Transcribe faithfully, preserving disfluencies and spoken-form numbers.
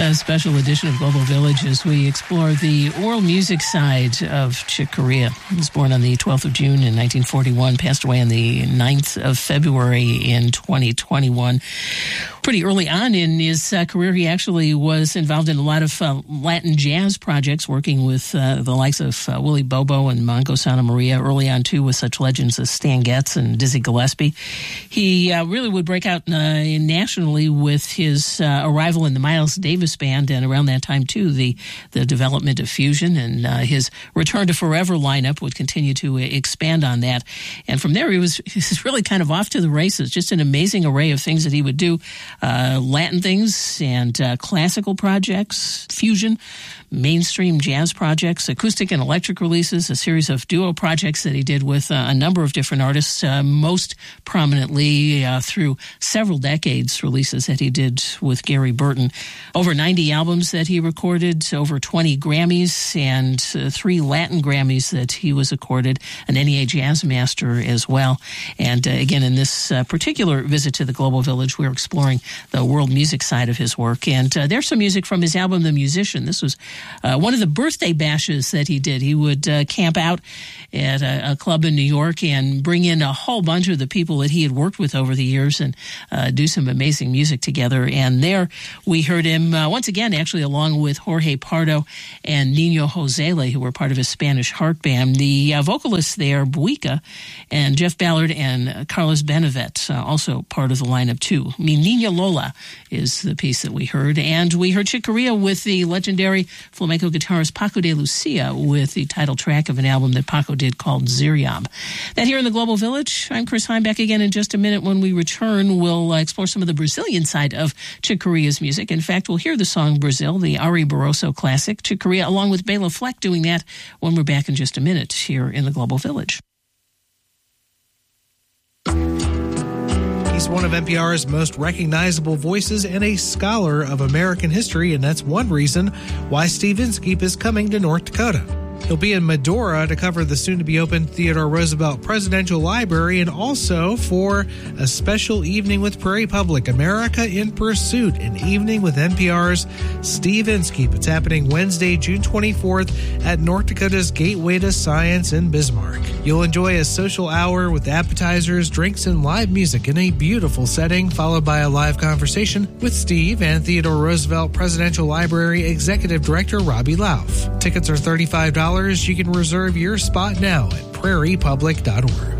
a special edition of Global Village as we explore the oral music side of Chick Corea. He was born on the twelfth of June in nineteen forty-one, passed away on the ninth of February in twenty twenty-one. Pretty early on in his uh, career, he actually was involved in a lot of uh, Latin jazz projects, working with uh, the likes of uh, Willie Bobo and Mongo Santa Maria, early on, too, with such legends as Stan Getz and Dizzy Gillespie. He uh, really would break out uh, nationally with his uh, arrival in the Miles Davis Band, and around that time, too, the, the development of fusion, and uh, his Return to Forever lineup would continue to expand on that. And from there, he was, he was really kind of off to the races, just an amazing array of things that he would do. Uh, Latin things and uh, classical projects, fusion, mainstream jazz projects, acoustic and electric releases, a series of duo projects that he did with uh, a number of different artists, uh, most prominently uh, through several decades, releases that he did with Gary Burton. Over ninety albums that he recorded, over twenty Grammys, and uh, three Latin Grammys that he was accorded, an N E A Jazz Master as well. And uh, again, in this uh, particular visit to the Global Village, we're exploring the world music side of his work. And uh, there's some music from his album, The Musician. This was uh, one of the birthday bashes that he did. He would uh, camp out at a, a club in New York and bring in a whole bunch of the people that he had worked with over the years and uh, do some amazing music together. And there we heard him uh, once again, actually, along with Jorge Pardo and Nino Josele, who were part of his Spanish Heart Band. The uh, vocalists there, Buica, and Jeff Ballard and uh, Carlos Benavet, uh, also part of the lineup, too. I mean, Niña Lola is the piece that we heard. And we heard Chick Corea with the legendary flamenco guitarist Paco de Lucia with the title track of an album that Paco did called Ziriab. That here in the Global Village. I'm Chris Heim, back again in just a minute. When we return, we'll uh, explore some of the Brazilian side of Chick Corea's music. In fact, we'll hear the song Brazil, the Ari Barroso classic. Chick Corea, along with Bela Fleck, doing that when we're back in just a minute here in the Global Village. He's one of N P R's most recognizable voices and a scholar of American history, and that's one reason why Steve Inskeep is coming to North Dakota. He'll be in Medora to cover the soon-to-be-open Theodore Roosevelt Presidential Library, and also for a special evening with Prairie Public, America in Pursuit, an evening with N P R's Steve Inskeep. It's happening Wednesday, June twenty-fourth at North Dakota's Gateway to Science in Bismarck. You'll enjoy a social hour with appetizers, drinks, and live music in a beautiful setting, followed by a live conversation with Steve and Theodore Roosevelt Presidential Library Executive Director Robbie Lauf. Tickets are thirty-five dollars. You can reserve your spot now at prairie public dot org.